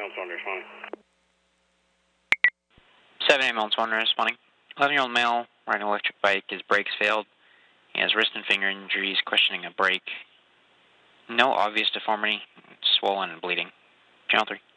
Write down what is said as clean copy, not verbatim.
Melton responding. 7 Melton responding. 11-year-old male riding an electric bike. His brakes failed. He has wrist and finger injuries, questioning a brake. No obvious deformity. It's swollen and bleeding. Channel 3.